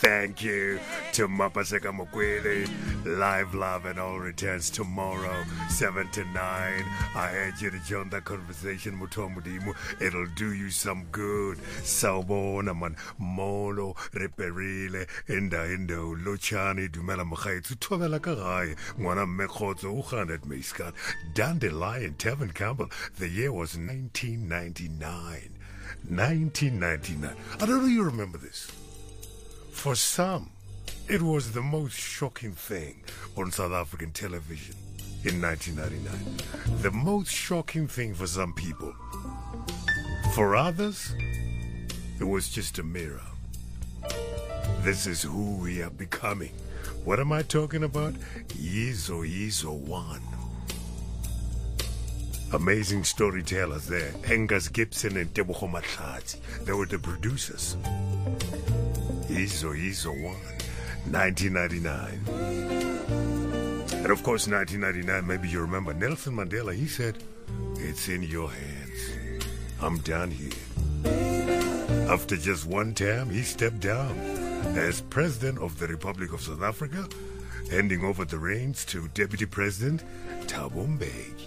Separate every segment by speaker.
Speaker 1: Thank you to Mapaseka Mokwele. Live Love and All returns tomorrow, 7 to 9. I urge you to join that conversation, Mutomudimu. It'll do you some good. Sawbona man, Molo, Reperile, Indo, Luchani, Dumela Makhaitu, Tovela Karai, Mwana Mekhozo, Uhanet Miskat, Dandelion, Tevin Campbell. The year was 1999. 1999. I don't know if you remember this. For some, it was the most shocking thing on South African television in 1999. The most shocking thing for some people. For others, it was just a mirror. This is who we are becoming. What am I talking about? Yizo One. Amazing storytellers there. Angus Gibson and Tebogo Matlati. They were the producers. Yizo One, 1999. And of course, 1999, maybe you remember Nelson Mandela, he said, "It's in your hands. I'm done here." After just one term, he stepped down as President of the Republic of South Africa, handing over the reins to Deputy President Thabo Mbeki.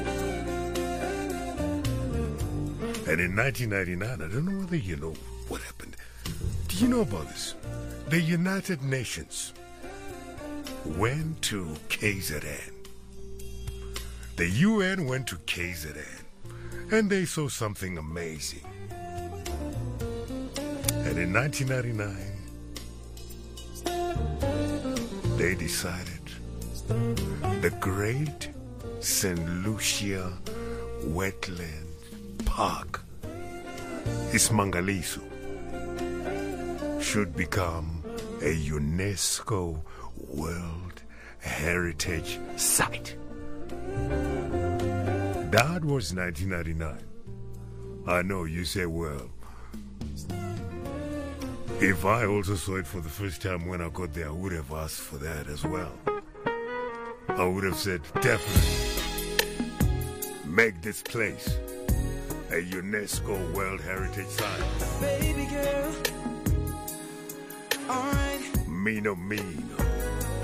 Speaker 1: And in 1999, I don't know whether you know what happened. Do you know about this? The United Nations went to KZN. The UN went to KZN, and they saw something amazing. And in 1999, they decided the Great St. Lucia Wetland Park, Ismangaliso, should become a UNESCO World Heritage Site. That was 1999. I know you say, well, if I also saw it for the first time when I got there, I would have asked for that as well. I would have said, definitely, make this place a UNESCO World Heritage Site.
Speaker 2: Baby girl, alright.
Speaker 1: Mino.